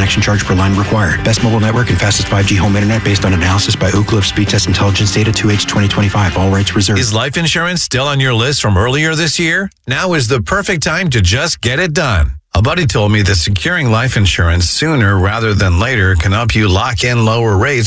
connection charge per line required. Best mobile network and fastest 5G home internet based on analysis by Oak Cliff Speed Test Intelligence Data 2H 2025. All rights reserved. Is life insurance still on your list from earlier this year? Now is the perfect time to just get it done. A buddy told me that securing life insurance sooner rather than later can help you lock in lower rates